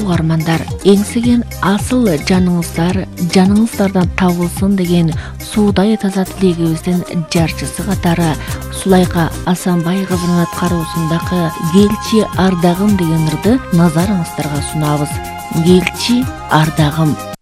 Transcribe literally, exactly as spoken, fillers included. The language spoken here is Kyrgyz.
угармандар, эңсеген асыл жаныңыздар жаныңыздардан табылсын деген суудай таза тилегибиздин жарчысы катары Сулайка Асанбай кызынын аткаруусундагы Келчи Ардагым деген ырды назарыңыздарга сунабыз. Келчи Ардагым.